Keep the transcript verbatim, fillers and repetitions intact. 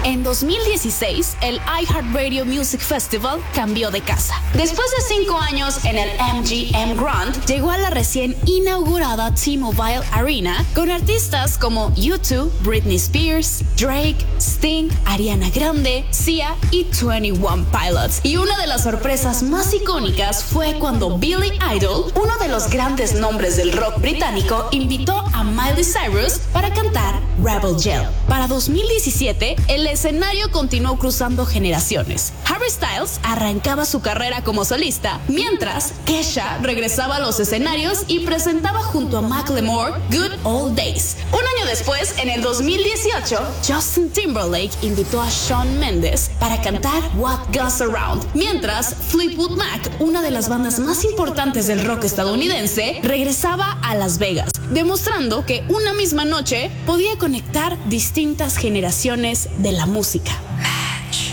En dos mil dieciséis, el iHeartRadio Music Festival cambió de casa. Después de cinco años en el M G M Grand, llegó a la recién inaugurada T-Mobile Arena con artistas como U dos, Britney Spears, Drake, Sting, Ariana Grande, Sia y veintiuno Pilots. Y una de las sorpresas más icónicas fue cuando Billy Idol, uno de los grandes nombres del rock británico, invitó a Miley Cyrus para cantar Rebel Yell. Para dos mil diecisiete, el escenario continuó cruzando generaciones. Harry Styles arrancaba su carrera como solista, mientras Kesha regresaba a los escenarios y presentaba junto a Macklemore Good Old Days. Un año después, en el dos mil dieciocho, Justin Timberlake invitó a Shawn Mendes para cantar What Goes Around, mientras Fleetwood Mac, una de las bandas más importantes del rock estadounidense, regresaba a Las Vegas, demostrando que una misma noche podía conectar distintas generaciones de la música.